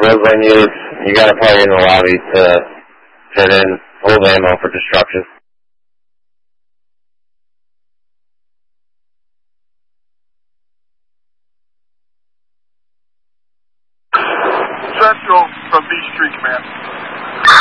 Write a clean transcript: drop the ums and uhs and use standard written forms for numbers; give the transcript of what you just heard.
Roseland use. You got to party in the lobby to fit in. Hold ammo for destruction.